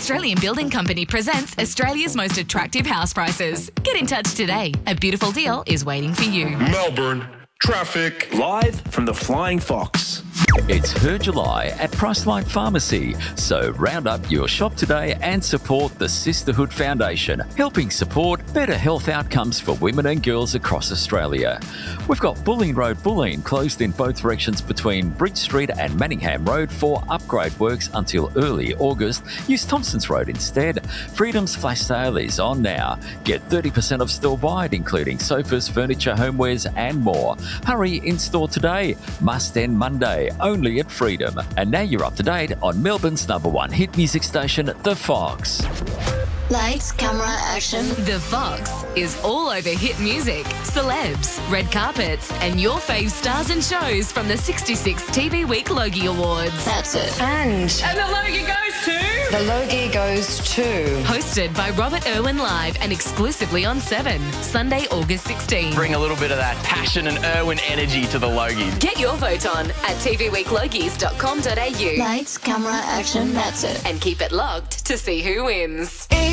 Australian Building Company presents Australia's most attractive house prices. Get in touch today. A beautiful deal is waiting for you. Melbourne, traffic. Live from the Flying Fox. It's Her July at Priceline Pharmacy, so round up your shop today and support the Sisterhood Foundation, helping support better health outcomes for women and girls across Australia. We've got Bulleen Road, Bulleen, closed in both directions between Bridge Street and Manningham Road for upgrade works until early August. Use Thompson's Road instead. Freedom's flash sale is on now. Get 30% off store-wide, including sofas, furniture, homewares and more. Hurry in store today. Must end Monday. Only at Freedom. And now you're up to date on Melbourne's #1 hit music station, The Fox. Lights, camera, action. The Fox is all over hit music, celebs, red carpets, and your fave stars and shows from the 66 TV Week Logie Awards. That's it. And the Logie goes to... the Logie goes to... Hosted by Robert Irwin live and exclusively on 7, Sunday, August 16. Bring a little bit of that passion and Irwin energy to the Logies. Get your vote on at tvweeklogies.com.au Lights, camera, action. That's it. and keep it locked to see who wins.